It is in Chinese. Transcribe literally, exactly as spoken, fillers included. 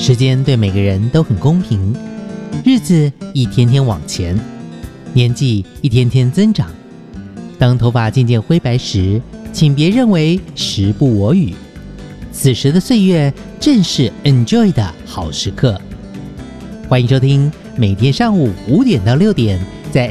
时间对每个人都很公平，日子一天天往前，年纪一天天增长。当头发渐渐灰白时，请别认为时不我与，此时的岁月正是 enjoy 的好时刻。欢迎收听每天上午五点到六点